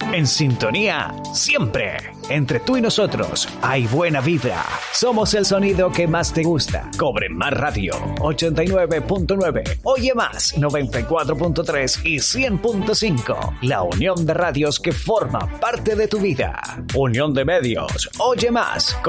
En sintonía, siempre. Entre tú y nosotros hay buena vibra. Somos el sonido que más te gusta. Cobre Más Radio 89.9. Oye Más 94.3 y 100.5. La unión de radios que forma parte de tu vida. Unión de medios. Oye Más.